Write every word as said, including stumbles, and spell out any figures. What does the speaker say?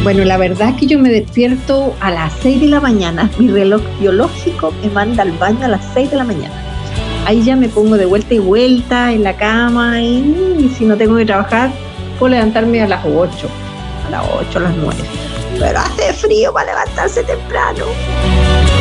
Bueno, la verdad es que yo me despierto a las seis de la mañana. Mi reloj biológico me manda al baño a las seis de la mañana. Ahí ya me pongo de vuelta y vuelta en la cama y, y si no tengo que trabajar, puedo levantarme a las ocho, a las ocho, a las nueve. Pero hace frío para levantarse temprano.